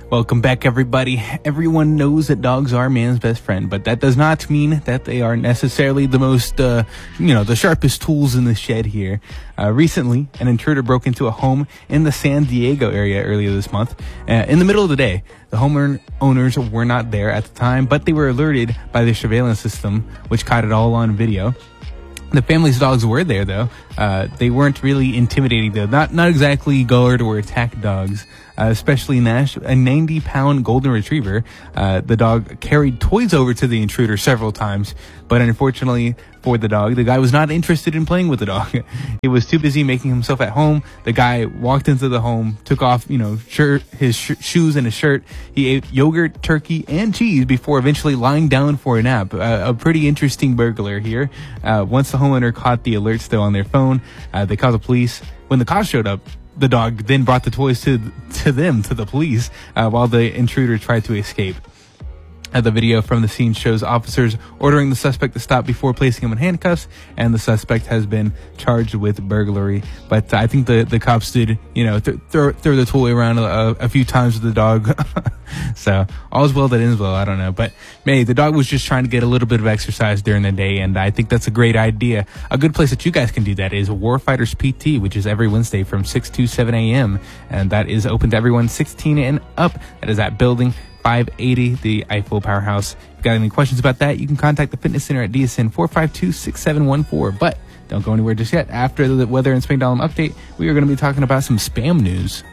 Welcome back, everybody. Everyone knows that dogs are man's best friend, but that does not mean that they are necessarily the most, the sharpest tools in the shed here. Recently, an intruder broke into a home in the San Diego area earlier this month. In the middle of the day, the homeowners were not there at the time, but they were alerted by the surveillance system, which caught it all on video. The family's dogs were there, though. They weren't really intimidating, though. Not exactly guard or attack dogs, especially Nash, a 90-pound golden retriever. The dog carried toys over to the intruder several times, but unfortunately for the dog, the guy was not interested in playing with the dog. He was too busy making himself at home. The guy walked into the home, took off, his shoes and his shirt. He ate yogurt, turkey, and cheese before eventually lying down for a nap. A pretty interesting burglar here. Once the homeowner caught the alerts, though, on their phone, they called the police. When the cops showed up, the dog then brought the toys to the police, while the intruder tried to escape. The video from the scene shows officers ordering the suspect to stop before placing him in handcuffs, and the suspect has been charged with burglary. But I think the cops did, throw the toy around a few times with the dog. So all's well that ends well. I don't know. But maybe the dog was just trying to get a little bit of exercise during the day, and I think that's a great idea. A good place that you guys can do that is Warfighters PT, which is every Wednesday from 6 to 7 a.m. And that is open to everyone 16 and up. That is at Building 580, the Eiffel Powerhouse. If you got any questions about that, you can contact the fitness center at DSN 452-6714. But don't go anywhere just yet. After the weather and Spain Dollar update, we are going to be talking about some spam news.